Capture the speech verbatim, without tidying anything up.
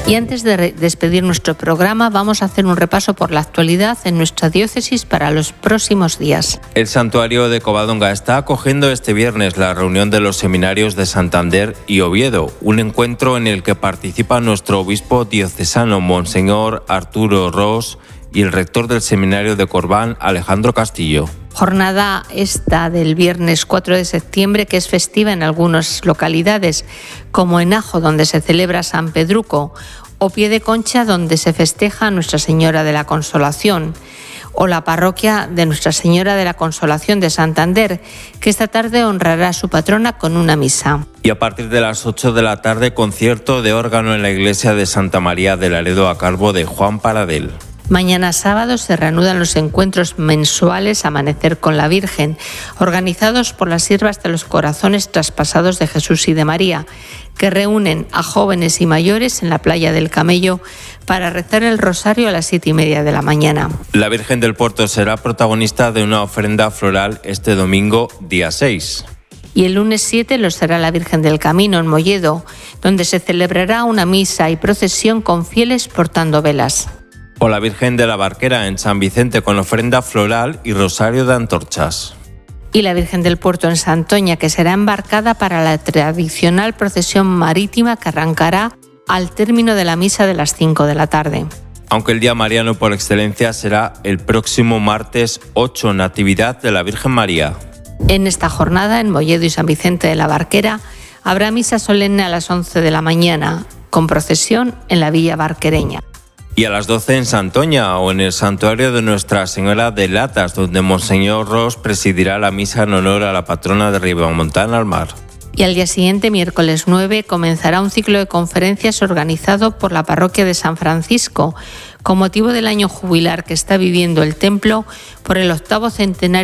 Y antes de re- despedir nuestro programa, vamos a hacer un repaso por la actualidad en nuestra diócesis para los próximos días. El santuario de Covadonga está acogiendo este viernes la reunión de los seminarios de Santander y Oviedo, un encuentro en el que participa nuestro obispo diocesano, Monseñor Arturo Ros, y el rector del seminario de Corbán, Alejandro Castillo. Jornada esta del viernes cuatro de septiembre, que es festiva en algunas localidades, como en Ajo, donde se celebra San Pedruco, o Pie de Concha, donde se festeja a Nuestra Señora de la Consolación, o la parroquia de Nuestra Señora de la Consolación de Santander, que esta tarde honrará a su patrona con una misa. Y a partir de las ocho de la tarde, concierto de órgano en la iglesia de Santa María de Laredo a cargo de Juan Paradel. Mañana sábado se reanudan los encuentros mensuales Amanecer con la Virgen, organizados por las Siervas de los Corazones Traspasados de Jesús y de María, que reúnen a jóvenes y mayores en la playa del Camello para rezar el rosario a las siete y media de la mañana. La Virgen del Puerto será protagonista de una ofrenda floral este domingo, día seis. Y el lunes siete lo será la Virgen del Camino en Molledo, donde se celebrará una misa y procesión con fieles portando velas. O la Virgen de la Barquera en San Vicente con ofrenda floral y rosario de antorchas. Y la Virgen del Puerto en Santoña, que será embarcada para la tradicional procesión marítima que arrancará al término de la misa de las cinco de la tarde. Aunque el día mariano por excelencia será el próximo martes ocho, Natividad de la Virgen María. En esta jornada, en Molledo y San Vicente de la Barquera, habrá misa solemne a las once de la mañana, con procesión en la Villa Barquereña. Y a las doce en Santoña o en el santuario de Nuestra Señora de Latas, donde Monseñor Ros presidirá la misa en honor a la patrona de Ribamontana al Mar. Y al día siguiente, miércoles nueve, comenzará un ciclo de conferencias organizado por la parroquia de San Francisco, con motivo del año jubilar que está viviendo el templo por el octavo centenario